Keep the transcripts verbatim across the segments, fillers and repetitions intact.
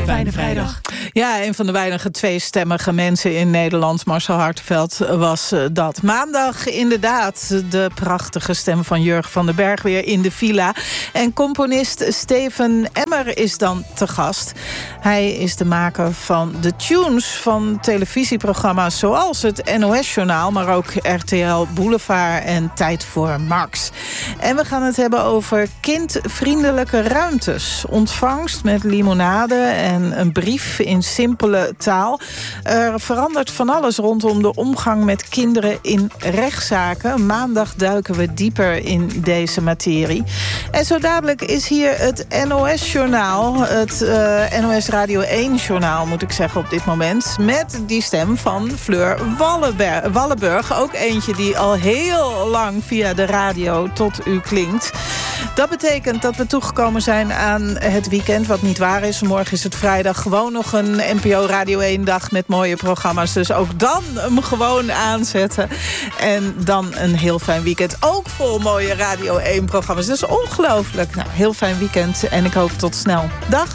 Fijne vrijdag. Ja, een van de weinige tweestemmige mensen in Nederland, Marcel Hartenveld, was dat. Maandag inderdaad de prachtige stem van Jurgen van den Berg weer in de villa. En componist Steven Emmer is dan te gast. Hij is de maker van de tunes van televisieprogramma's zoals het N O S-journaal, maar ook R T L Boulevard en Tijd voor Max. En we gaan het hebben over kindvriendelijke ruimtes. Ontvangst met limonade en een brief in simpele taal. Er verandert van alles rondom de omgang met kinderen in rechtszaken. Maandag duiken we dieper in deze materie. En zo dadelijk is hier het N O S-journaal. Het uh, N O S Radio één-journaal, moet ik zeggen op dit moment. Met die stem van Fleur Wallenberg, Wallenburg. Ook eentje die al heel lang via de radio tot u klinkt. Dat betekent dat we toegekomen zijn aan het weekend, wat niet waar is. Morgen is het vrijdag, gewoon nog een N P O Radio één-dag met mooie programma's. Dus ook dan hem gewoon aanzetten. En dan een heel fijn weekend. Ook vol mooie Radio één-programma's. Dus ongelooflijk. Nou, heel fijn weekend en ik hoop tot snel. Dag!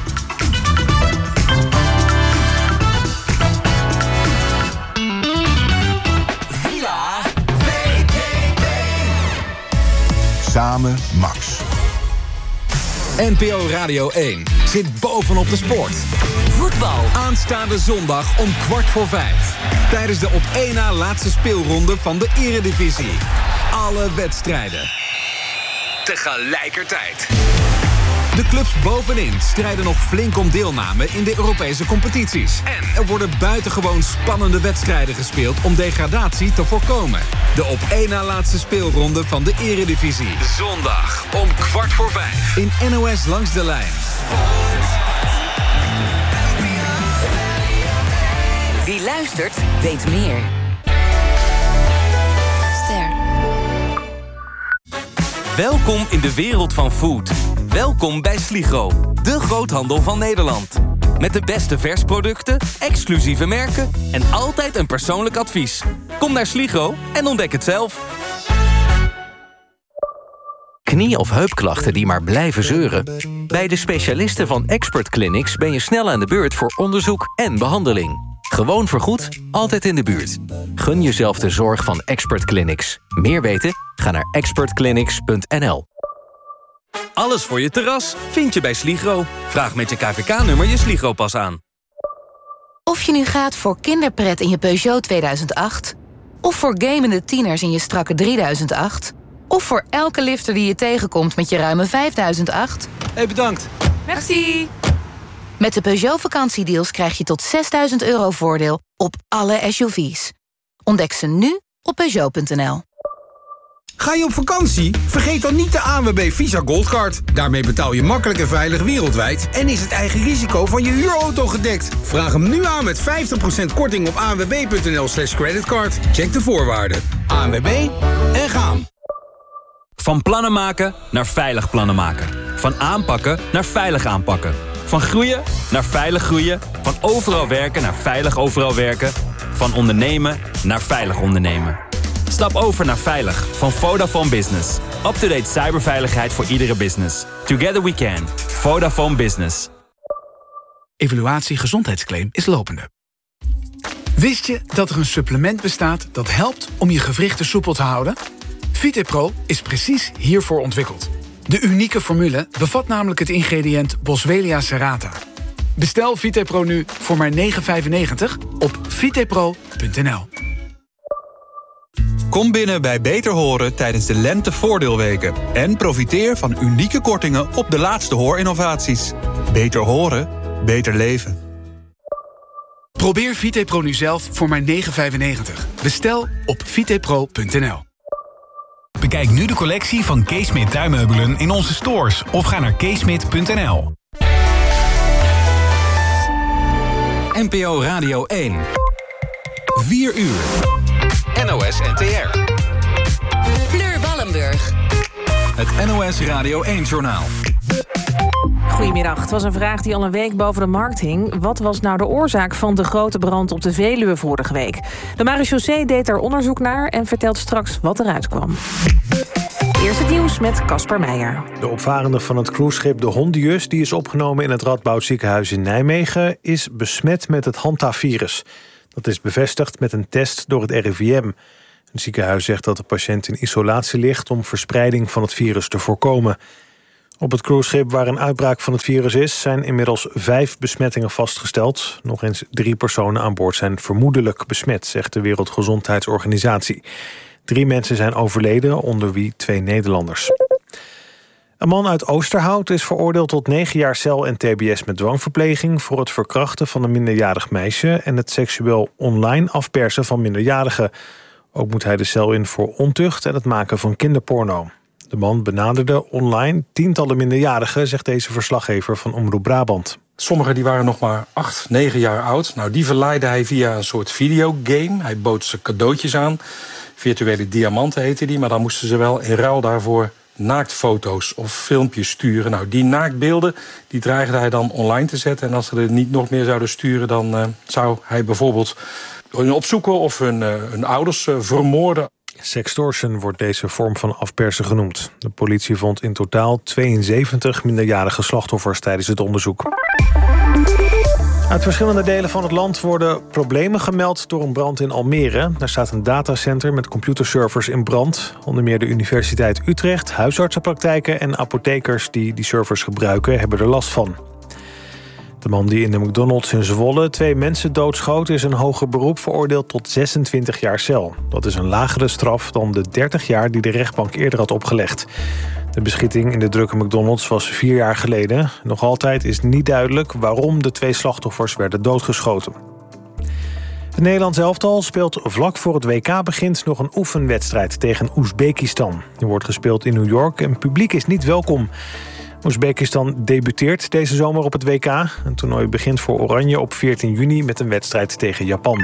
Samen Max. N P O Radio één zit bovenop de sport. Voetbal. Aanstaande zondag om kwart voor vijf. Tijdens de op één na laatste speelronde van de Eredivisie. Alle wedstrijden. Tegelijkertijd. De clubs bovenin strijden nog flink om deelname in de Europese competities. En er worden buitengewoon spannende wedstrijden gespeeld om degradatie te voorkomen. De op één na laatste speelronde van de Eredivisie. Zondag om kwart voor vijf. In N O S Langs de Lijn. Wie luistert, weet meer. Ster. Welkom in de wereld van food. Welkom bij Sligro, de groothandel van Nederland. Met de beste versproducten, exclusieve merken en altijd een persoonlijk advies. Kom naar Sligro en ontdek het zelf. Knie- of heupklachten die maar blijven zeuren? Bij de specialisten van Expert Clinics ben je snel aan de beurt voor onderzoek en behandeling. Gewoon vergoed, altijd in de buurt. Gun jezelf de zorg van Expert Clinics. Meer weten? Ga naar expert clinics punt n l. Alles voor je terras vind je bij Sligro. Vraag met je K V K-nummer je Sligro-pas aan. Of je nu gaat voor kinderpret in je Peugeot tweeduizend acht... of voor gamende tieners in je strakke drieduizend acht... of voor elke lifter die je tegenkomt met je ruime vijfduizend acht... Hey, bedankt. Merci. Met de Peugeot vakantiedeals krijg je tot zesduizend euro voordeel op alle S U V's. Ontdek ze nu op Peugeot punt n l. Ga je op vakantie? Vergeet dan niet de A N W B Visa Goldcard. Daarmee betaal je makkelijk en veilig wereldwijd... en is het eigen risico van je huurauto gedekt. Vraag hem nu aan met vijftig procent korting op a n w b punt n l slash creditcard. Check de voorwaarden. A N W B en gaan. Van plannen maken naar veilig plannen maken. Van aanpakken naar veilig aanpakken. Van groeien naar veilig groeien. Van overal werken naar veilig overal werken. Van ondernemen naar veilig ondernemen. Stap over naar Veilig van Vodafone Business. Up-to-date cyberveiligheid voor iedere business. Together we can. Vodafone Business. Evaluatie gezondheidsclaim is lopende. Wist je dat er een supplement bestaat dat helpt om je gewrichten soepel te houden? VitePro is precies hiervoor ontwikkeld. De unieke formule bevat namelijk het ingrediënt Boswellia serrata. Bestel VitePro nu voor maar negen vijfennegentig op vitepro punt n l. Kom binnen bij Beter Horen tijdens de lentevoordeelweken. En profiteer van unieke kortingen op de laatste hoorinnovaties. Beter horen, beter leven. Probeer VitePro nu zelf voor maar negen vijfennegentig. Bestel op vitepro punt n l. Bekijk nu de collectie van Keesmit tuinmeubelen in onze stores of ga naar keesmit punt n l. N P O Radio één. vier uur. N O S N T R. Fleur Wallenburg. Het N O S Radio één-journaal. Goedemiddag. Het was een vraag die al een week boven de markt hing. Wat was nou de oorzaak van de grote brand op de Veluwe vorige week? De marechaussee deed daar onderzoek naar en vertelt straks wat eruit kwam. Eerst het nieuws met Casper Meijer. De opvarende van het cruiseschip de Hondius, die is opgenomen in het Radboud ziekenhuis in Nijmegen, is besmet met het Hanta-virus. Dat is bevestigd met een test door het R I V M. Het ziekenhuis zegt dat de patiënt in isolatie ligt om verspreiding van het virus te voorkomen. Op het cruiseschip waar een uitbraak van het virus is, zijn inmiddels vijf besmettingen vastgesteld. Nog eens drie personen aan boord zijn vermoedelijk besmet, zegt de Wereldgezondheidsorganisatie. Drie mensen zijn overleden, onder wie twee Nederlanders. Een man uit Oosterhout is veroordeeld tot negen jaar cel en tbs met dwangverpleging voor het verkrachten van een minderjarig meisje en het seksueel online afpersen van minderjarigen. Ook moet hij de cel in voor ontucht en het maken van kinderporno. De man benaderde online tientallen minderjarigen, zegt deze verslaggever van Omroep Brabant. Sommigen die waren nog maar acht, negen jaar oud. Nou, die verleidde hij via een soort videogame. Hij bood ze cadeautjes aan. Virtuele diamanten heette die, maar dan moesten ze wel in ruil daarvoor naaktfoto's of filmpjes sturen. Nou, die naaktbeelden die dreigde hij dan online te zetten. En als ze er niet nog meer zouden sturen, dan uh, zou hij bijvoorbeeld hun opzoeken of hun, uh, hun ouders uh, vermoorden. Sextortion wordt deze vorm van afpersen genoemd. De politie vond in totaal tweeënzeventig minderjarige slachtoffers tijdens het onderzoek. Uit verschillende delen van het land worden problemen gemeld door een brand in Almere. Daar staat een datacenter met computerservers in brand. Onder meer de Universiteit Utrecht, huisartsenpraktijken en apothekers die die servers gebruiken hebben er last van. De man die in de McDonald's in Zwolle twee mensen doodschoot is een hoger beroep veroordeeld tot zesentwintig jaar cel. Dat is een lagere straf dan de dertig jaar die de rechtbank eerder had opgelegd. De beschieting in de drukke McDonald's was vier jaar geleden. Nog altijd is niet duidelijk waarom de twee slachtoffers werden doodgeschoten. Het Nederlands elftal speelt vlak voor het W K begint nog een oefenwedstrijd tegen Oezbekistan. Die wordt gespeeld in New York en het publiek is niet welkom. Oezbekistan debuteert deze zomer op het W K. Een toernooi begint voor Oranje op veertien juni met een wedstrijd tegen Japan.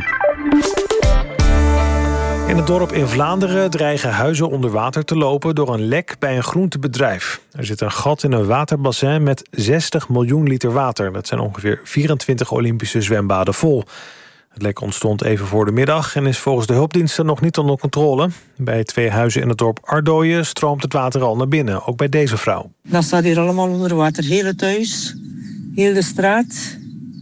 In het dorp in Vlaanderen dreigen huizen onder water te lopen door een lek bij een groentebedrijf. Er zit een gat in een waterbassin met zestig miljoen liter water. Dat zijn ongeveer vierentwintig Olympische zwembaden vol. Het lek ontstond even voor de middag en is volgens de hulpdiensten nog niet onder controle. Bij twee huizen in het dorp Ardooien stroomt het water al naar binnen, ook bij deze vrouw. Dat staat hier allemaal onder water. Heel het huis, heel de straat,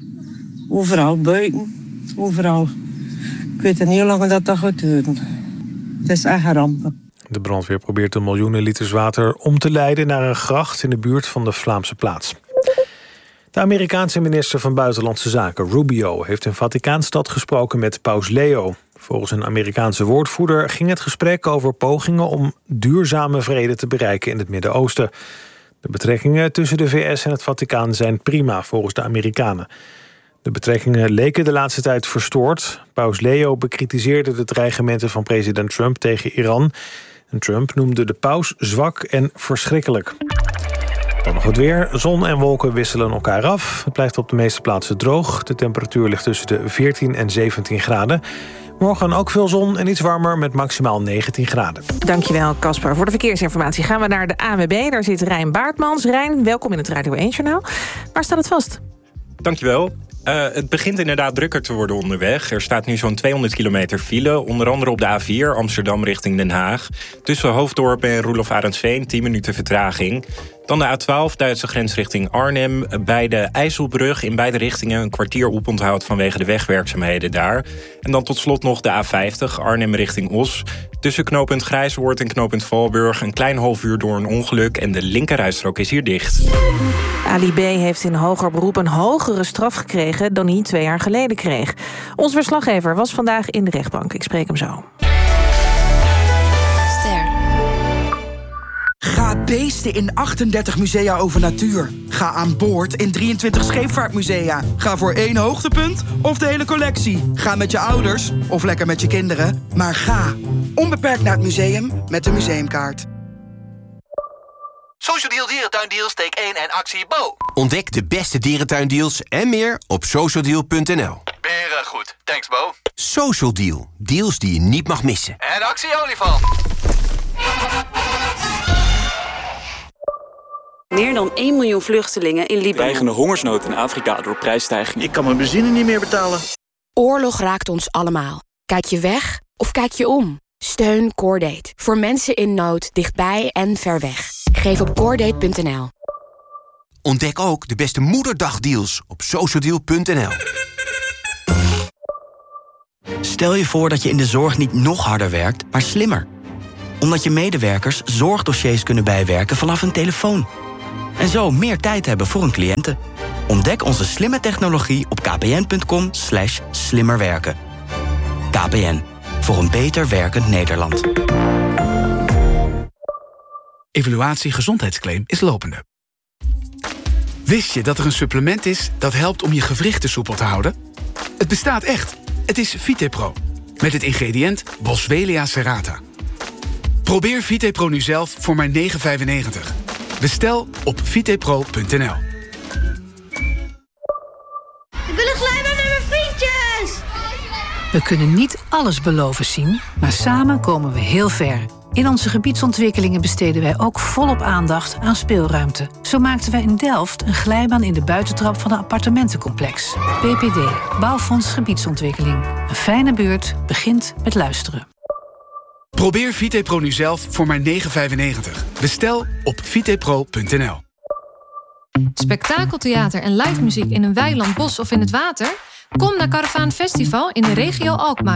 overal buiten, overal. Ik weet niet hoe lang dat, dat gaat duren. Het is echt een ramp. De brandweer probeert de miljoenen liters water om te leiden naar een gracht in de buurt van de Vlaamse plaats. De Amerikaanse minister van Buitenlandse Zaken, Rubio, heeft in Vaticaanstad gesproken met paus Leo. Volgens een Amerikaanse woordvoerder ging het gesprek over pogingen om duurzame vrede te bereiken in het Midden-Oosten. De betrekkingen tussen de V S en het Vaticaan zijn prima volgens de Amerikanen. De betrekkingen leken de laatste tijd verstoord. Paus Leo bekritiseerde de dreigementen van president Trump tegen Iran. En Trump noemde de paus zwak en verschrikkelijk. Dan nog het weer. Zon en wolken wisselen elkaar af. Het blijft op de meeste plaatsen droog. De temperatuur ligt tussen de veertien en zeventien graden. Morgen ook veel zon en iets warmer met maximaal negentien graden. Dankjewel, Casper. Voor de verkeersinformatie gaan we naar de A N W B. Daar zit Rijn Baartmans. Rijn, welkom in het Radio één-journaal. Waar staat het vast? Dankjewel. Uh, het begint inderdaad drukker te worden onderweg. Er staat nu zo'n tweehonderd kilometer file. Onder andere op de A vier, Amsterdam richting Den Haag. Tussen Hoofddorp en Roelof Arendsveen, tien minuten vertraging. Dan de A twaalf, Duitse grens richting Arnhem. Bij de IJsselbrug in beide richtingen een kwartier oponthoud vanwege de wegwerkzaamheden daar. En dan tot slot nog de A vijftig, Arnhem richting Os. Tussen knooppunt Grijzoord en knooppunt Valburg een klein half uur door een ongeluk en de linkerrijstrook is hier dicht. Ali B. heeft in hoger beroep een hogere straf gekregen dan hij twee jaar geleden kreeg. Onze verslaggever was vandaag in de rechtbank. Ik spreek hem zo. Ga beesten in achtendertig musea over natuur. Ga aan boord in drieëntwintig scheepvaartmusea. Ga voor één hoogtepunt of de hele collectie. Ga met je ouders of lekker met je kinderen. Maar ga onbeperkt naar het museum met de museumkaart. Social Deal Dierentuindeals, take één en actie Bo. Ontdek de beste dierentuindeals en meer op social deal punt n l. Beren goed, thanks Bo. Social Deal, deals die je niet mag missen. En actie Olifant. Meer dan één miljoen vluchtelingen in Libanon. Dreigende hongersnood in Afrika door prijsstijgingen. Ik kan mijn benzine niet meer betalen. Oorlog raakt ons allemaal. Kijk je weg of kijk je om? Steun Coordate. Voor mensen in nood, dichtbij en ver weg. Geef op coordate punt n l. Ontdek ook de beste moederdagdeals op socialdeal punt n l. Stel je voor dat je in de zorg niet nog harder werkt, maar slimmer. Omdat je medewerkers zorgdossiers kunnen bijwerken vanaf een telefoon. En zo meer tijd hebben voor hun cliënten. Ontdek onze slimme technologie op kpn punt com slash slimmerwerken. K P N. Voor een beter werkend Nederland. Evaluatie gezondheidsclaim is lopende. Wist je dat er een supplement is dat helpt om je gewrichten soepel te houden? Het bestaat echt. Het is VitePro. Met het ingrediënt Boswellia serrata. Probeer VitePro nu zelf voor maar negen vijfennegentig. Bestel op vitepro punt n l. Ik wil een glijbaan met mijn vriendjes! We kunnen niet alles beloven zien, maar samen komen we heel ver. In onze gebiedsontwikkelingen besteden wij ook volop aandacht aan speelruimte. Zo maakten wij in Delft een glijbaan in de buitentrap van een appartementencomplex. B P D, Bouwfonds Gebiedsontwikkeling. Een fijne buurt begint met luisteren. Probeer VitePro nu zelf voor maar negen vijfennegentig. Bestel op vitepro punt n l. Spektakeltheater en live muziek in een weiland, bos of in het water? Kom naar Caravaan Festival in de regio Alkmaar.